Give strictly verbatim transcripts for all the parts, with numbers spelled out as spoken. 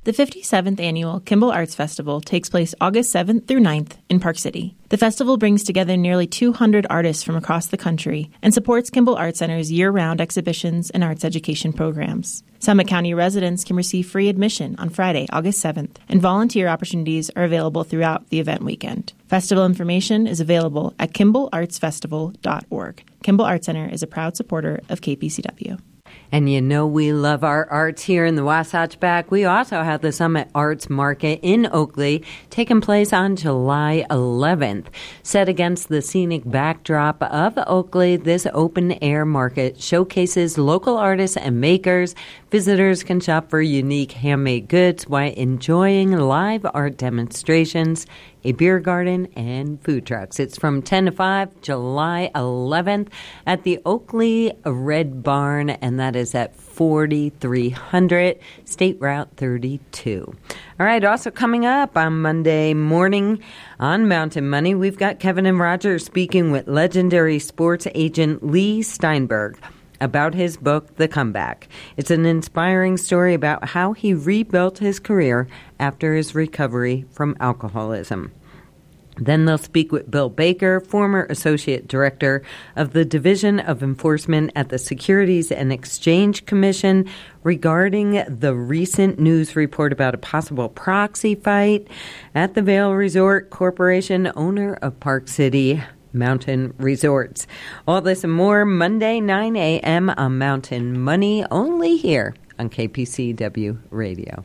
The fifty-seventh Annual Kimball Arts Festival takes place August seventh through ninth in Park City. The festival brings together nearly two hundred artists from across the country and supports Kimball Art Center's year-round exhibitions and arts education programs. Summit County residents can receive free admission on Friday, August seventh, and volunteer opportunities are available throughout the event weekend. Festival information is available at kimball arts festival dot org. Kimball Art Center is a proud supporter of K P C W. And you know we love our arts here in the Wasatch Back. We also have the Summit Arts Market in Oakley taking place on July eleventh. Set against the scenic backdrop of Oakley, this open-air market showcases local artists and makers. Visitors can shop for unique handmade goods while enjoying live art demonstrations, a beer garden, and food trucks. It's from ten to five, July eleventh, at the Oakley Red Barn, and that is at forty-three hundred State Route thirty-two. All right, also coming up on Monday morning on Mountain Money, we've got Kevin and Roger speaking with legendary sports agent Lee Steinberg about his book, The Comeback. It's an inspiring story about how he rebuilt his career after his recovery from alcoholism. Then they'll speak with Bill Baker, former Associate Director of the Division of Enforcement at the Securities and Exchange Commission, regarding the recent news report about a possible proxy fight at the Vail Resort Corporation, owner of Park City Mountain Resorts. All this and more Monday, nine a.m. on Mountain Money, only here on K P C W Radio.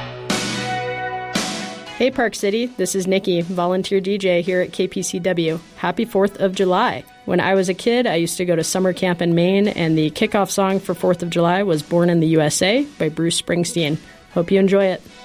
Hey Park City, this is Nikki, volunteer D J here at K P C W. Happy fourth of July. When I was a kid, I used to go to summer camp in Maine, and the kickoff song for fourth of July was Born in the U S A by Bruce Springsteen. Hope you enjoy it.